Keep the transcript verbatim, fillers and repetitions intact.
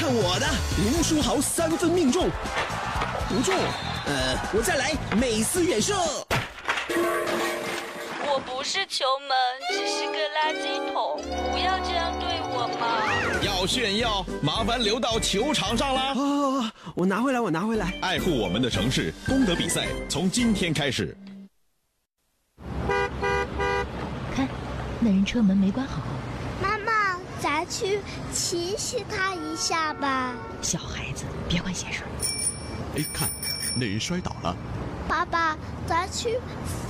看我的，林书豪三分命中，不中，呃，我再来，美斯远射。 我不是球门，只是个垃圾桶，不要这样对我嘛！ 要炫耀，麻烦留到球场上啦！ 哦，我拿回来，我拿回来。 爱护我们的城市，功德比赛从今天开始。 看，那人车门没关好。 妈妈，咱去提醒他一下吧。 小孩子，别管闲事。 哎，看，那人摔倒了。 爸爸，咱去